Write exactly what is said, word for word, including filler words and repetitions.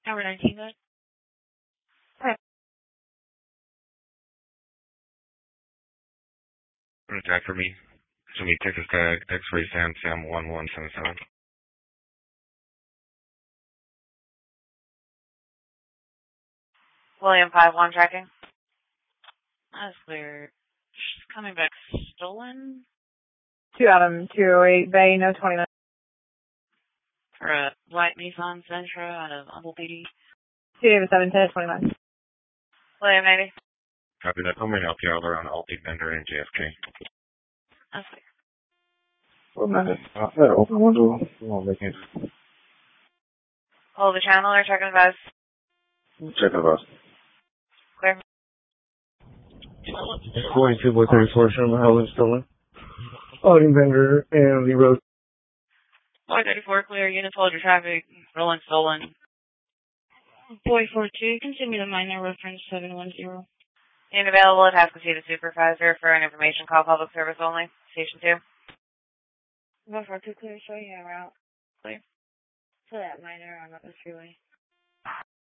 Number nineteen, good. Attack for me. Show me Texas Tag, X-Ray Sam Sam one one seven seven. William five one tracking. That's weird. She's coming back stolen. Two Adam, two oh eight Bay, no twenty-nine. For a white Nissan Sentra out of Humble P D. Two David seven ten twenty-nine. William eighty. Copy that. I'm going to help you out around Alti Bender and J F K. That's weird. Well, man, uh, yeah, open window. Come on, make it. Hold the channel or check the bus. Check the bus. Clear. forty-two by thirty-four, Sherman Howland stolen. Alti Bender and Lee Road. Boy thirty-four clear, units hold your traffic, rolling stolen. Boy forty-two, continue the minor reference seven one zero. Unit available at Haskell the supervisor for an information call, public service only. Station two. Boy forty-two clear, show you route. Clear. To that minor on the freeway.